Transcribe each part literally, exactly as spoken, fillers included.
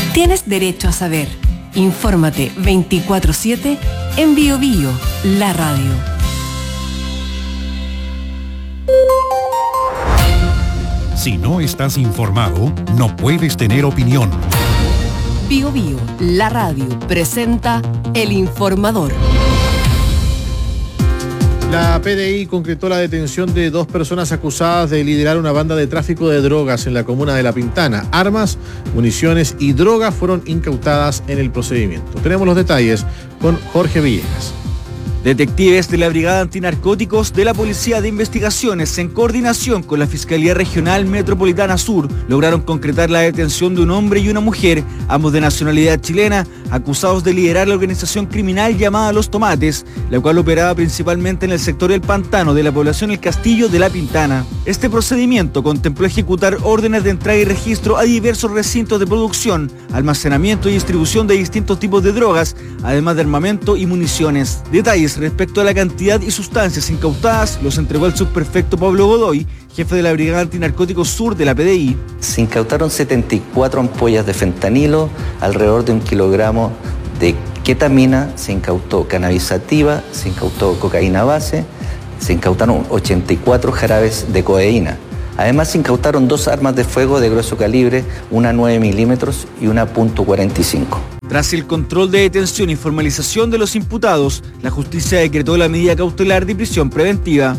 Tienes derecho a saber. Infórmate veinticuatro siete en Bio Bio, la radio. Si no estás informado, no puedes tener opinión. Bio Bio, la radio, presenta El Informador. La P D I concretó la detención de dos personas acusadas de liderar una banda de tráfico de drogas en la comuna de La Pintana. Armas, municiones y drogas fueron incautadas en el procedimiento. Tenemos los detalles con Jorge Villegas. Detectives de la Brigada Antinarcóticos de la Policía de Investigaciones, en coordinación con la Fiscalía Regional Metropolitana Sur, lograron concretar la detención de un hombre y una mujer, ambos de nacionalidad chilena, acusados de liderar la organización criminal llamada Los Tomates, la cual operaba principalmente en el sector del Pantano de la población El Castillo de La Pintana. Este procedimiento contempló ejecutar órdenes de entrega y registro a diversos recintos de producción, almacenamiento y distribución de distintos tipos de drogas, además de armamento y municiones. Detalles respecto a la cantidad y sustancias incautadas los entregó el subprefecto Pablo Godoy, jefe de la Brigada Antinarcóticos Sur de la P D I. Se incautaron setenta y cuatro ampollas de fentanilo, alrededor de un kilogramo de ketamina, se incautó cannabis sativa, se incautó cocaína base, se incautaron ochenta y cuatro jarabes de codeína. Además se incautaron dos armas de fuego de grueso calibre, una nueve milímetros y una punto cuarenta y cinco. Tras el control de detención y formalización de los imputados, la justicia decretó la medida cautelar de prisión preventiva.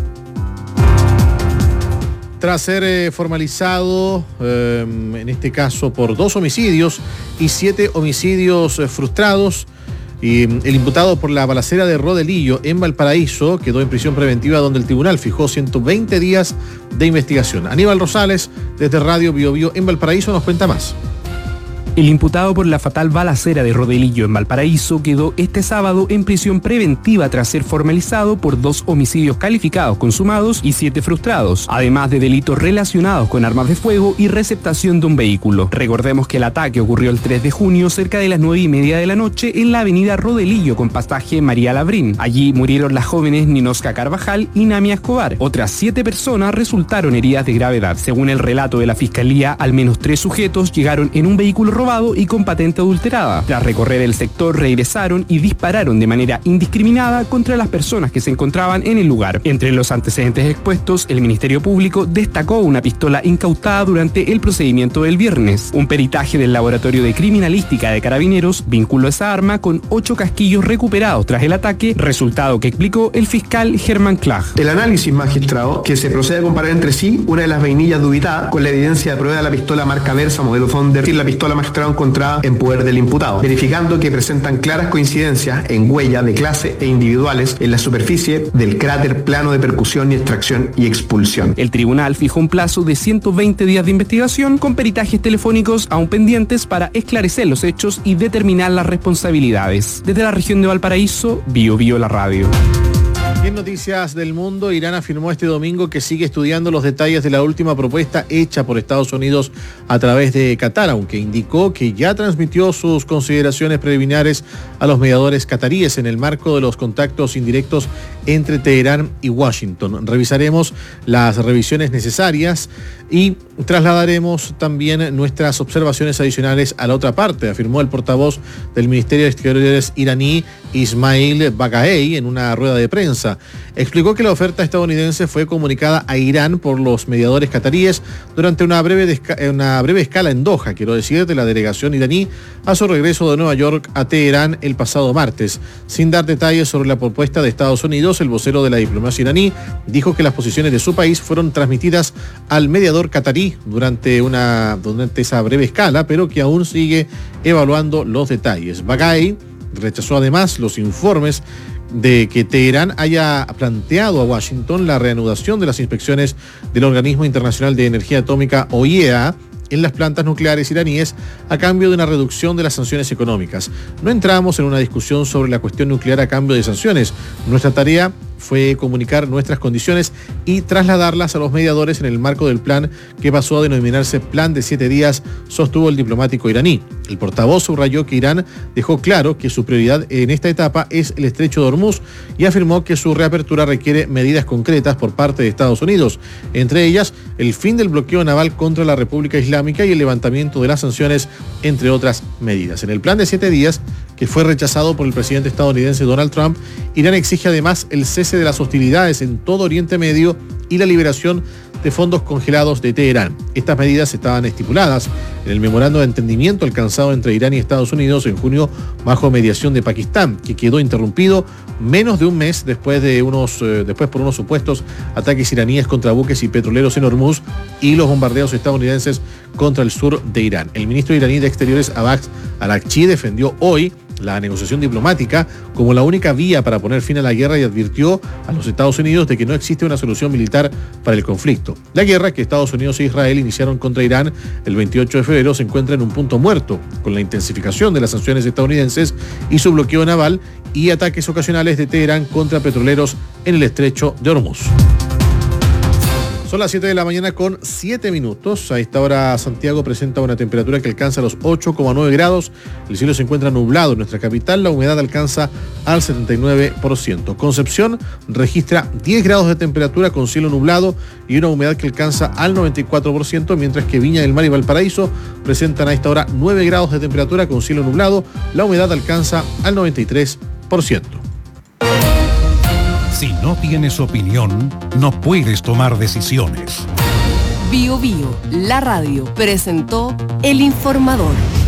Tras ser eh, formalizado, eh, en este caso por dos homicidios y siete homicidios eh, frustrados, y el imputado por la balacera de Rodelillo en Valparaíso quedó en prisión preventiva, donde el tribunal fijó ciento veinte días de investigación. Aníbal Rosales, desde Radio Bio Bio en Valparaíso, nos cuenta más. El imputado por la fatal balacera de Rodelillo en Valparaíso quedó este sábado en prisión preventiva tras ser formalizado por dos homicidios calificados consumados y siete frustrados, además de delitos relacionados con armas de fuego y receptación de un vehículo. Recordemos que el ataque ocurrió el tres de junio cerca de las nueve y media de la noche en la avenida Rodelillo con pasaje María Labrín. Allí murieron las jóvenes Ninosca Carvajal y Namia Escobar. Otras siete personas resultaron heridas de gravedad. Según el relato de la Fiscalía, al menos tres sujetos llegaron en un vehículo robado y con patente adulterada. Tras recorrer el sector, regresaron y dispararon de manera indiscriminada contra las personas que se encontraban en el lugar. Entre los antecedentes expuestos, el Ministerio Público destacó una pistola incautada durante el procedimiento del viernes. Un peritaje del Laboratorio de Criminalística de Carabineros vinculó esa arma con ocho casquillos recuperados tras el ataque, resultado que explicó el fiscal Germán Clag. El análisis magistrado, que se procede a comparar entre sí una de las vainillas dubitadas con la evidencia de prueba de la pistola marca Versa modelo Thunder y la pistola magistrada encontrada en poder del imputado, verificando que presentan claras coincidencias en huella de clase e individuales en la superficie del cráter plano de percusión y extracción y expulsión. El tribunal fijó un plazo de ciento veinte días de investigación con peritajes telefónicos aún pendientes para esclarecer los hechos y determinar las responsabilidades. Desde la región de Valparaíso, Bio Bio la radio. Y en noticias del mundo, Irán afirmó este domingo que sigue estudiando los detalles de la última propuesta hecha por Estados Unidos a través de Qatar, aunque indicó que ya transmitió sus consideraciones preliminares a los mediadores cataríes en el marco de los contactos indirectos entre Teherán y Washington. Revisaremos las revisiones necesarias y trasladaremos también nuestras observaciones adicionales a la otra parte, afirmó el portavoz del Ministerio de Exteriores iraní, Ismail Baqai, en una rueda de prensa. Explicó que la oferta estadounidense fue comunicada a Irán por los mediadores cataríes durante una breve, desca- una breve escala en Doha, quiero decir, de la delegación iraní a su regreso de Nueva York a Teherán el pasado martes. Sin dar detalles sobre la propuesta de Estados Unidos, el vocero de la diplomacia iraní dijo que las posiciones de su país fueron transmitidas al mediador catarí durante, una, durante esa breve escala, pero que aún sigue evaluando los detalles. Baqai rechazó además los informes de que Teherán haya planteado a Washington la reanudación de las inspecciones del Organismo Internacional de Energía Atómica, o I E A, en las plantas nucleares iraníes a cambio de una reducción de las sanciones económicas. No entramos en una discusión sobre la cuestión nuclear a cambio de sanciones. Nuestra tarea fue comunicar nuestras condiciones y trasladarlas a los mediadores en el marco del plan que pasó a denominarse Plan de Siete Días, sostuvo el diplomático iraní. El portavoz subrayó que Irán dejó claro que su prioridad en esta etapa es el estrecho de Hormuz y afirmó que su reapertura requiere medidas concretas por parte de Estados Unidos, entre ellas el fin del bloqueo naval contra la República Islámica y el levantamiento de las sanciones, entre otras medidas. En el plan de siete días, que fue rechazado por el presidente estadounidense Donald Trump, Irán exige además el cese de las hostilidades en todo Oriente Medio y la liberación de fondos congelados de Teherán. Estas medidas estaban estipuladas en el memorando de entendimiento alcanzado entre Irán y Estados Unidos en junio bajo mediación de Pakistán, que quedó interrumpido menos de un mes después de unos eh, después por unos supuestos ataques iraníes contra buques y petroleros en Hormuz y los bombardeos estadounidenses contra el sur de Irán. El ministro iraní de Exteriores Abbas Araghchi defendió hoy la negociación diplomática como la única vía para poner fin a la guerra y advirtió a los Estados Unidos de que no existe una solución militar para el conflicto. La guerra que Estados Unidos e Israel iniciaron contra Irán el veintiocho de febrero se encuentra en un punto muerto, con la intensificación de las sanciones estadounidenses y su bloqueo naval y ataques ocasionales de Teherán contra petroleros en el estrecho de Hormuz. Son las siete de la mañana con siete minutos. A esta hora Santiago presenta una temperatura que alcanza los ocho coma nueve grados. El cielo se encuentra nublado en nuestra capital. La humedad alcanza al setenta y nueve por ciento. Concepción registra diez grados de temperatura con cielo nublado y una humedad que alcanza al noventa y cuatro por ciento, mientras que Viña del Mar y Valparaíso presentan a esta hora nueve grados de temperatura con cielo nublado. La humedad alcanza al noventa y tres por ciento. Si no tienes opinión, no puedes tomar decisiones. Bio Bio, la radio, presentó El Informador.